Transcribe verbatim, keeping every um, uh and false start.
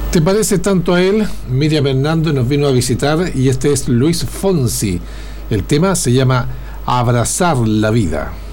¿Te parece tanto a él? Miriam Hernández nos vino a visitar y este es Luis Fonsi. El tema se llama Abrazar la vida.